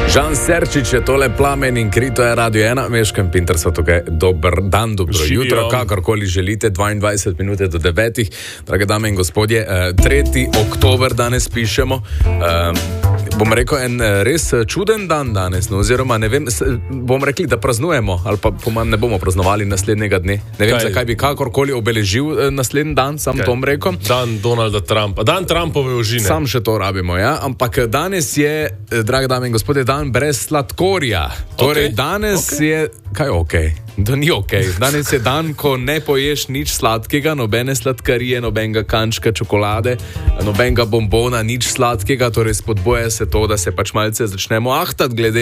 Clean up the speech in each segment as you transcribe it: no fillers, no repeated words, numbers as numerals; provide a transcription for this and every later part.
Žan Serčič je tole Plamen in Krito je Radio 1, Meško in Pinter so tukaj. Dober dan, dobro jutro, kakorkoli želite, 22 minute do 9. Drage dame in gospodje, 3. oktober danes pišemo. Bom rekel, en res čuden dan danes, no, oziroma ne vem, bom rekli, da praznujemo, ali pa ne bomo praznovali naslednjega dne. Ne vem, zakaj bi kakorkoli obeležil naslednji dan, sam tom rekel. Dan Donalda Trumpa, dan Trumpove ožine. Sam še to rabimo, ja, ampak danes je, drage dame in gospodje, dan brez sladkorja. Torej, danes je, kaj da ni danes je dan, ko ne poješ nič sladkega, nobene sladkarije, nobenega kančka čokolade, nobenega bombona, nič sladkega, torej spodboja se to, da se pač malce začnemo ahtati glede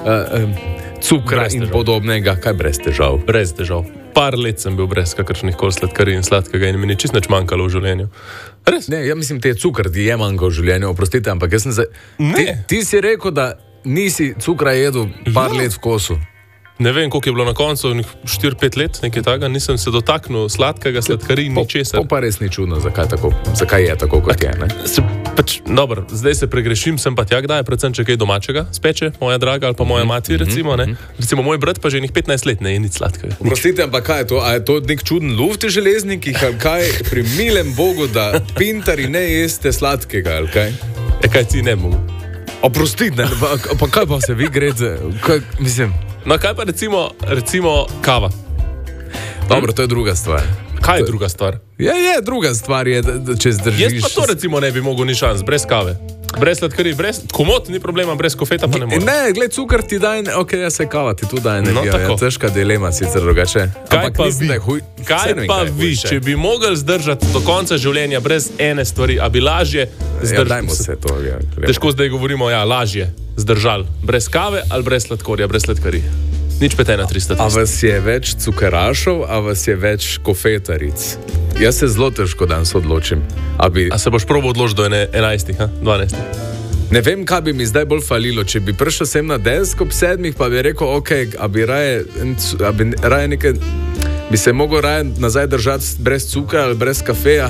cukra in podobnega. Kaj brez težav? Brez težav. Par let sem bil brez kakršnih koli sladkarij in sladkega in mi ni čisto nič manjkalo v življenju. Res? Ne, ja mislim, te cukr ti je manjkal v življenju, oprostite, ampak jaz sem ti si rekel, da nisi cukra jedel par let v kosu. Ne vem, koliko je bilo na koncu, 4-5 let, nekaj takega, nisem se dotaknil sladkega, sladkarij, ničesar. To pa res ni čudno, zakaj je tako, kot je, ne? Dobro, zdaj se pregrešim, sem pa tja kdaj, predvsem če kaj domačega speče, moja draga ali pa moja mati, recimo, ne? Recimo, moj brat pa že 15 let ne je nič sladkega. Oprostite, ampak kaj je to? A je to nek čuden luft v železnikih, ali kaj? Pri milem Bogu, da Pintari ne jeste sladkega, ali kaj? Kaj ti ne mogu? Oprostite, pa kaj pa se vi grede, mislim... No, kaj pa recimo kava? Dobro, to je druga stvar. Kaj je druga stvar? Je, druga stvar je, da če zdržiš... Jaz pa to recimo ne bi mogel ni šans, brez kave. Brez sladkarij, brez komot, ni problema, brez kofeta pa ne more. Ne, gled, cukor ti daj, ja se kava ti tu daj energijo, ja, težka dilema sicer drugače. Kaj pa vi, če bi mogli zdržati do konca življenja brez ene stvari, a bi lažje zdržali? Ja, dajmo se to, ja. Težko zdaj govorimo, lažje zdržali. Brez kave ali brez sladkorja, brez sladkarij. Nič 5-1-300. A vas je več cukerašov, a vas je več kofetaric? Jaz se zelo težko danes odločim. A se boš probal odločiti do 11, 12? Ne vem, kaj bi mi zdaj bolj falilo. Če bi prišel sem na desk ob 7, pa bi rekel, a bi raje nekaj, bi se mogel raje nazaj držati brez cukra ali brez kafeja.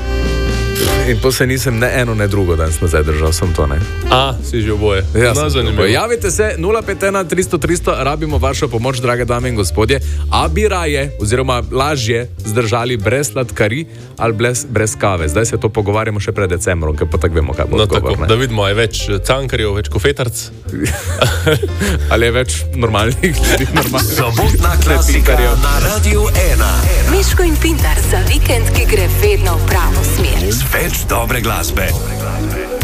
In pa se nisem ne eno, ne drugo danes nazaj držal, sem to, ne. Si že oboje. Ja, javite se, 051-300-300, rabimo vašo pomoč, drage dame in gospodje. A bi raje, oziroma lažje zdržali brez sladkarij ali brez kave. Zdaj se to pogovarjamo še pred decembrom, ker pa tako vemo, kaj bo odgovor. Tako, da vidimo, je več cankarjev, več kofetarc. Ali je več normalnih ljudi, Sobotna klasika na Radio 1. Meško in Pintar za vikend, ki gre vedno v pravo smer. Več dobre glasbe.